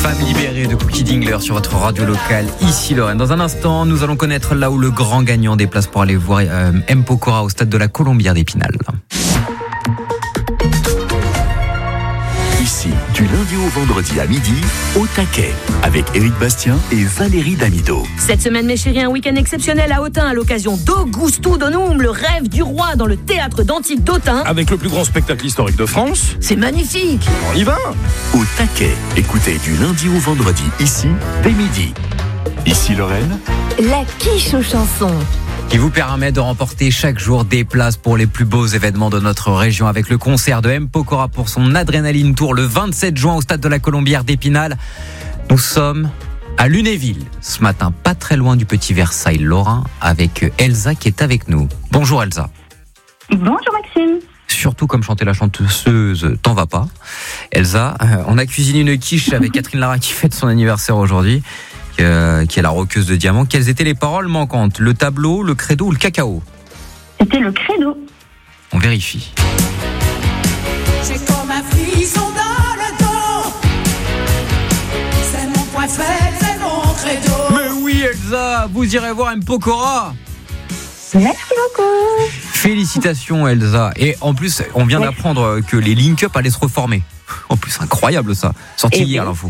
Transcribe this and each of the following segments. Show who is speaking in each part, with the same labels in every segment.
Speaker 1: Femme libérée de Cookie Dingler sur votre radio locale, ici Lorraine. Dans un instant, nous allons connaître là où le grand gagnant des places pour aller voir M. Pokora au stade de la Colombière d'Épinal.
Speaker 2: Ici, du lundi au vendredi à midi, au taquet, avec Éric Bastien et Valérie Damido.
Speaker 3: Cette semaine, mes chéris, un week-end exceptionnel à Autun à l'occasion d'Augusto Donum, le rêve du roi dans le théâtre d'Antique d'Autun.
Speaker 4: Avec le plus grand spectacle historique de France.
Speaker 3: C'est magnifique.
Speaker 4: On y va.
Speaker 2: Au taquet, écoutez du lundi au vendredi, ici, dès midi. Ici Lorraine.
Speaker 5: La quiche aux chansons.
Speaker 1: Qui vous permet de remporter chaque jour des places pour les plus beaux événements de notre région avec le concert de M. Pokora pour son Adrénaline Tour le 27 juin au stade de la Colombière d'Épinal. Nous sommes à Lunéville ce matin, pas très loin du petit Versailles lorrain, avec Elsa qui est avec nous. Bonjour Elsa.
Speaker 6: Bonjour Maxime.
Speaker 1: Surtout comme chantait la chanteuse T'en vas pas. Elsa, on a cuisiné une quiche avec Catherine Lara qui fête son anniversaire aujourd'hui. Qui est la roqueuse de diamants. Quelles étaient les paroles manquantes? Le tableau, le credo ou le cacao?
Speaker 6: C'était le credo.
Speaker 1: On vérifie.
Speaker 7: J'ai comme un frisson dans le dos. C'est mon point faible, c'est mon credo.
Speaker 1: Mais oui Elsa, vous irez voir M. Pokora.
Speaker 6: Merci beaucoup.
Speaker 1: Félicitations Elsa. Et en plus, on vient d'apprendre que les link-up allaient se reformer. En plus, incroyable ça. Sorti hier l'info.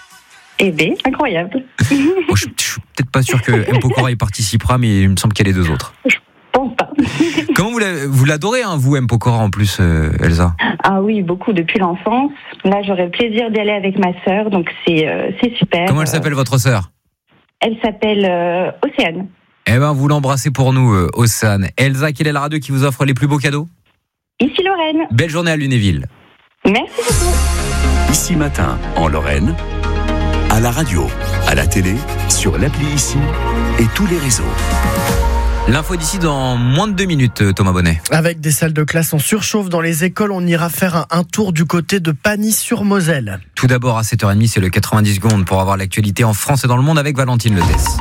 Speaker 6: Eh bien, incroyable.
Speaker 1: Bon, je suis peut-être pas sûr que M. Pokora y participera, mais il me semble qu'il y a les deux autres.
Speaker 6: Je pense pas.
Speaker 1: Comment vous l'adorez, hein, vous, M. Pokora, en plus, Elsa?
Speaker 6: Ah oui, beaucoup depuis l'enfance. Là, j'aurai le plaisir d'y aller avec ma sœur, donc c'est super.
Speaker 1: Comment elle s'appelle, votre sœur?
Speaker 6: Elle s'appelle Océane.
Speaker 1: Eh ben, vous l'embrassez pour nous, Océane. Elsa, quelle est la radio qui vous offre les plus beaux cadeaux?
Speaker 6: Ici Lorraine.
Speaker 1: Belle journée à Lunéville.
Speaker 6: Merci beaucoup.
Speaker 2: Ici matin, en Lorraine. À la radio, à la télé, sur l'appli Ici et tous les réseaux.
Speaker 1: L'info d'ici dans moins de 2 minutes, Thomas Bonnet.
Speaker 8: Avec des salles de classe en surchauffe dans les écoles, on ira faire un tour du côté de Pagny-sur-Moselle.
Speaker 1: Tout d'abord à 7h30, c'est le 90 secondes pour avoir l'actualité en France et dans le monde avec Valentine Letès.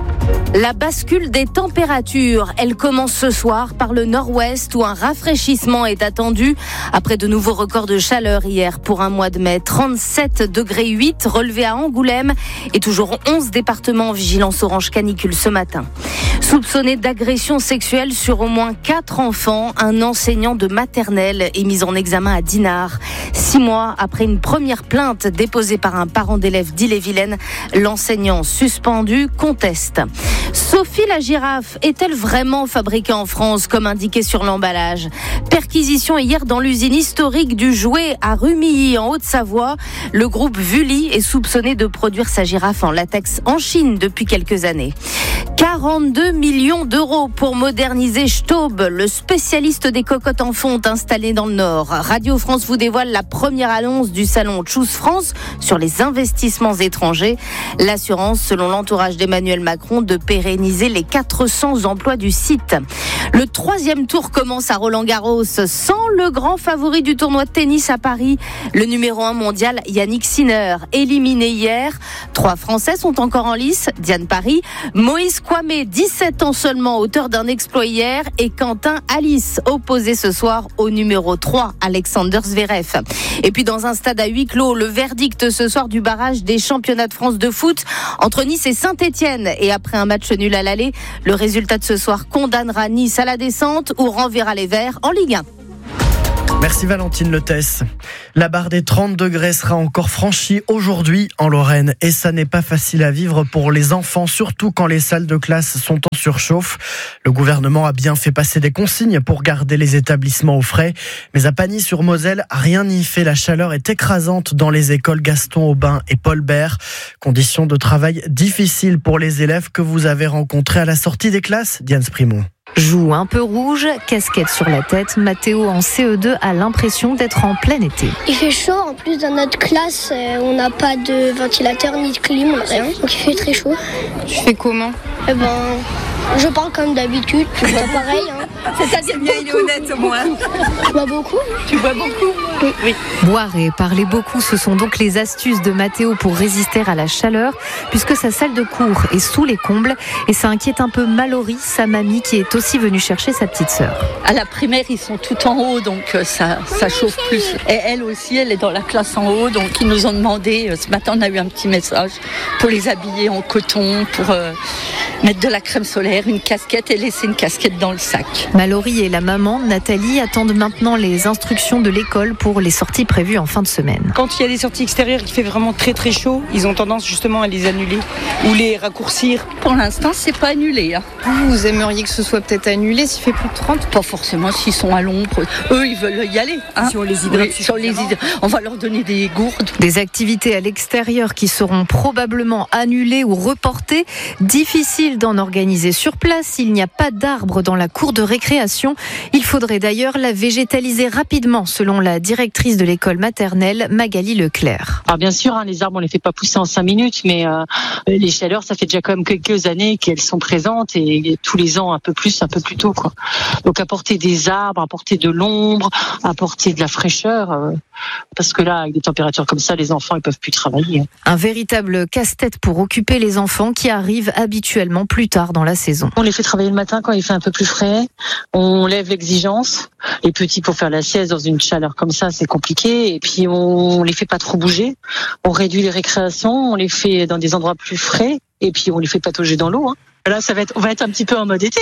Speaker 5: La bascule des températures, elle commence ce soir par le nord-ouest où un rafraîchissement est attendu après de nouveaux records de chaleur hier pour un mois de mai. 37,8 degrés relevés à Angoulême et toujours 11 départements en vigilance orange canicule ce matin. Soupçonné d'agression sexuelle sur au moins 4 enfants, un enseignant de maternelle est mis en examen à Dinard. 6 mois après une première plainte déposée par un parent d'élève d'Ille-et-Vilaine, l'enseignant suspendu conteste. Sophie la girafe est-elle vraiment fabriquée en France comme indiqué sur l'emballage? Perquisition hier dans l'usine historique du jouet à Rumilly en Haute-Savoie. Le groupe Vully est soupçonné de produire sa girafe en latex en Chine depuis quelques années. 42 millions d'euros pour moderniser Staub, le spécialiste des cocottes en fonte installé dans le Nord. Radio France vous dévoile la première annonce du salon Choose France sur les investissements étrangers. L'assurance, selon l'entourage d'Emmanuel Macron, de pérenniser les 400 emplois du site. Le 3e tour commence à Roland-Garros sans le grand favori du tournoi de tennis à Paris. Le numéro 1 mondial, Yannick Sinner, éliminé hier. 3 Français sont encore en lice. Diane Paris, Moïse Kouamé, 17 ans seulement, auteur d'un exploit hier, et Quentin Alice, opposé ce soir au numéro 3, Alexander Zverev. Et puis dans un stade à huis clos, le verdict ce soir du barrage des championnats de France de foot entre Nice et Saint-Etienne. Et après un match nul à l'aller, le résultat de ce soir condamnera Nice à la descente ou renverra les Verts en Ligue 1.
Speaker 8: Merci Valentine Letès. La barre des 30 degrés sera encore franchie aujourd'hui en Lorraine et ça n'est pas facile à vivre pour les enfants, surtout quand les salles de classe sont en surchauffe. Le gouvernement a bien fait passer des consignes pour garder les établissements au frais, mais à Pagny-sur-Moselle, rien n'y fait. La chaleur est écrasante dans les écoles Gaston Aubin et Paul Bert. Conditions de travail difficiles pour les élèves que vous avez rencontrés à la sortie des classes, Diane Sprimont.
Speaker 9: Joue un peu rouge, casquette sur la tête, Mathéo en CE2 a l'impression d'être en plein été.
Speaker 10: Il fait chaud, en plus dans notre classe, on n'a pas de ventilateur ni de clim, rien, donc il fait très chaud.
Speaker 9: Tu fais comment ?
Speaker 10: Je parle comme d'habitude, c'est pas pareil. Hein.
Speaker 3: C'est-à-dire bien, il est honnête au moins.
Speaker 10: Je bois beaucoup.
Speaker 3: Tu bois beaucoup? Oui.
Speaker 9: Boire et parler beaucoup, ce sont donc les astuces de Mathéo pour résister à la chaleur, puisque sa salle de cours est sous les combles. Et ça inquiète un peu Mallory, sa mamie, qui est aussi venue chercher sa petite sœur.
Speaker 11: À la primaire, ils sont tout en haut, donc ça chauffe plus. Et elle aussi, elle est dans la classe en haut, donc ils nous ont demandé, ce matin on a eu un petit message, pour les habiller en coton, pour mettre de la crème solaire, une casquette et laisser une casquette dans le sac.
Speaker 9: Mallory et la maman, Nathalie, attendent maintenant les instructions de l'école pour les sorties prévues en fin de semaine.
Speaker 12: Quand il y a des sorties extérieures qui fait vraiment très très chaud, ils ont tendance justement à les annuler ou les raccourcir.
Speaker 11: Pour l'instant, c'est pas annulé.
Speaker 13: Vous aimeriez que ce soit peut-être annulé s'il fait plus de 30?
Speaker 11: Pas forcément, s'ils sont à l'ombre. Eux, ils veulent y aller.
Speaker 12: Si on les hydrate,
Speaker 11: on va leur donner des gourdes.
Speaker 9: Des activités à l'extérieur qui seront probablement annulées ou reportées. Difficile d'en organiser sur place. Il n'y a pas d'arbres dans la cour de récréation. Il faudrait d'ailleurs la végétaliser rapidement, selon la directrice de l'école maternelle, Magali Leclerc.
Speaker 14: Alors bien sûr, les arbres, on les fait pas pousser en 5 minutes, mais les chaleurs, ça fait déjà quand même quelques années qu'elles sont présentes et tous les ans un peu plus tôt, quoi. Donc apporter des arbres, apporter de l'ombre, apporter de la fraîcheur, parce que là, avec des températures comme ça, les enfants, ils peuvent plus travailler.
Speaker 9: Un véritable casse-tête pour occuper les enfants qui arrivent habituellement plus tard dans la saison.
Speaker 14: On les fait travailler le matin quand il fait un peu plus frais, on lève l'exigence. Les petits, pour faire la sieste dans une chaleur comme ça, c'est compliqué. Et puis on les fait pas trop bouger, on réduit les récréations, on les fait dans des endroits plus frais, et puis on les fait patauger dans l'eau. Là, on va être un petit peu en mode été.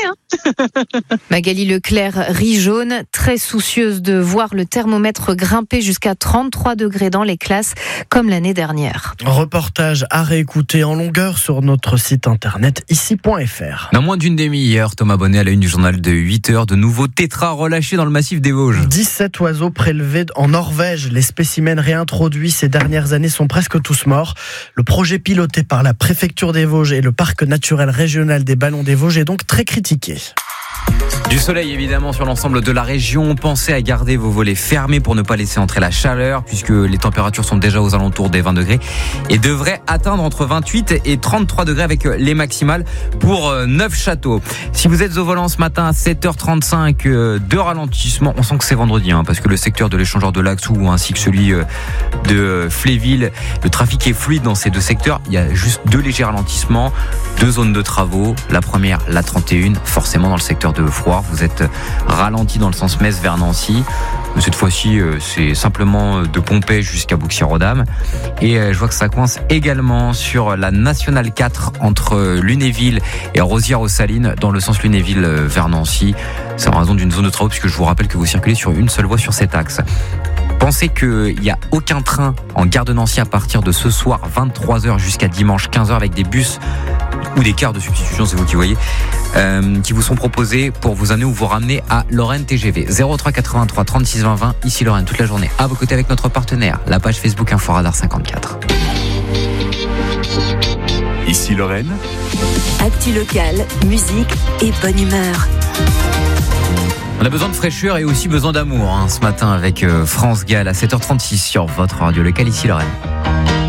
Speaker 9: Magali Leclerc rit jaune, très soucieuse de voir le thermomètre grimper jusqu'à 33 degrés dans les classes, comme l'année dernière.
Speaker 8: Reportage à réécouter en longueur sur notre site internet ici.fr.
Speaker 1: Dans moins d'une demi-heure, Thomas Bonnet à la une du journal de 8h, de nouveaux tétras relâchés dans le massif des Vosges.
Speaker 8: 17 oiseaux prélevés en Norvège. Les spécimens réintroduits ces dernières années sont presque tous morts. Le projet piloté par la préfecture des Vosges et le parc naturel régional des Ballons des Vosges est donc très critiqué.
Speaker 1: Du soleil évidemment sur l'ensemble de la région. Pensez à garder vos volets fermés pour ne pas laisser entrer la chaleur, puisque les températures sont déjà aux alentours des 20 degrés et devraient atteindre entre 28 et 33 degrés avec les maximales pour Neufchâteau. Si vous êtes au volant ce matin à 7h35, de ralentissement, on sent que c'est vendredi, parce que le secteur de l'échangeur de Laxou ainsi que celui de Fléville, le trafic est fluide dans ces deux secteurs. Il y a juste 2 légers ralentissements, 2 zones de travaux. La première, la 31, forcément dans le secteur de Froid. Vous êtes ralenti dans le sens Metz vers Nancy. Cette fois-ci, c'est simplement de Pompey jusqu'à Bouxières-aux-Dames. Et je vois que ça coince également sur la Nationale 4 entre Lunéville et Rosières-aux-Salines dans le sens Lunéville vers Nancy. C'est en raison d'une zone de travaux, puisque je vous rappelle que vous circulez sur une seule voie sur cet axe. Pensez qu'il n'y a aucun train en gare de Nancy à partir de ce soir 23h jusqu'à dimanche 15h avec des bus ou des cars de substitution, c'est vous qui voyez, qui vous sont proposés pour vous amener ou vous ramener à Lorraine TGV. 03 83 36 20 20, ici Lorraine, toute la journée à vos côtés avec notre partenaire, la page Facebook Inforadar 54.
Speaker 2: Ici Lorraine.
Speaker 15: Actu locale, musique et bonne humeur.
Speaker 1: On a besoin de fraîcheur et aussi besoin d'amour ce matin avec France Gall à 7h36 sur votre radio locale, ici Lorraine.